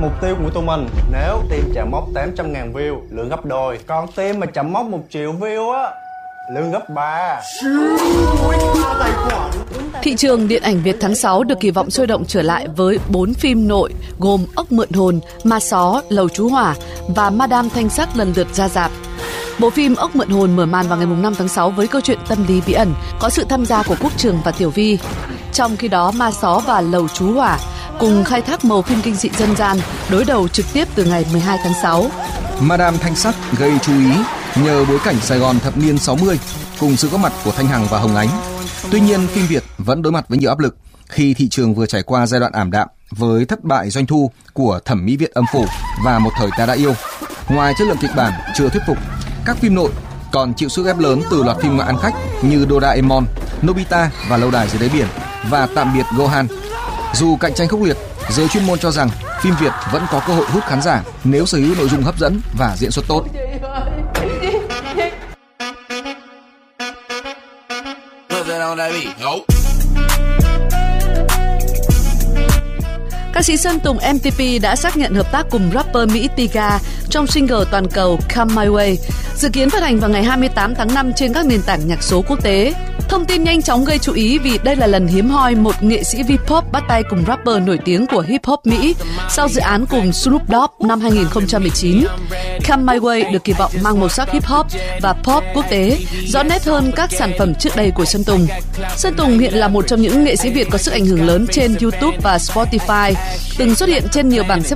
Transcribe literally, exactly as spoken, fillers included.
Mục tiêu của tụi mình, nếu team chạm mốc tám trăm ngàn view, lượng gấp đôi. Còn team mà chạm mốc một triệu view á, lượng gấp ba. Thị trường điện ảnh Việt tháng sáu được kỳ vọng sôi động trở lại với bốn phim nội gồm Ốc Mượn Hồn, Ma Só, Lầu Chú Hỏa và Madame Thanh Sắc lần lượt ra rạp. Bộ phim Ốc Mượn Hồn mở màn vào ngày năm tháng sáu với câu chuyện tâm lý bí ẩn, có sự tham gia của Quốc Trường và Tiểu Vi. Trong khi đó, Ma Só và Lầu Chú Hỏa cùng khai thác màu phim kinh dị dân gian, đối đầu trực tiếp từ ngày mười hai tháng sáu. Madame Thanh Sắc gây chú ý nhờ bối cảnh Sài Gòn thập niên sáu mươi cùng sự góp mặt của Thanh Hằng và Hồng Ánh. Tuy nhiên, phim Việt vẫn đối mặt với nhiều áp lực khi thị trường vừa trải qua giai đoạn ảm đạm với thất bại doanh thu của Thẩm Mỹ Viện Âm Phủ và Một Thời Ta Đã Yêu. Ngoài chất lượng kịch bản chưa thuyết phục, các phim nội còn chịu sức ép lớn từ loạt phim ngoại ăn khách như Doraemon, Nobita và Lâu Đài Dưới Đáy Biển và Tạm Biệt Gohan. Dù cạnh tranh khốc liệt, giới chuyên môn cho rằng phim Việt vẫn có cơ hội hút khán giả nếu sở hữu nội dung hấp dẫn và diễn xuất tốt. Ca sĩ Sơn Tùng em tê pê đã xác nhận hợp tác cùng rapper Mỹ Tiga trong single toàn cầu Come My Way, dự kiến phát hành vào ngày hai mươi tám tháng năm trên các nền tảng nhạc số quốc tế. Thông tin nhanh chóng gây chú ý vì đây là lần hiếm hoi một nghệ sĩ V-pop bắt tay cùng rapper nổi tiếng của hip hop Mỹ sau dự án cùng Snoop Dogg năm hai không một chín. Come My Way được kỳ vọng mang màu sắc hip hop và pop quốc tế, rõ nét hơn các sản phẩm trước đây của Sơn Tùng. Sơn Tùng hiện là một trong những nghệ sĩ Việt có sức ảnh hưởng lớn trên YouTube và Spotify, từng xuất hiện trên nhiều bảng xếp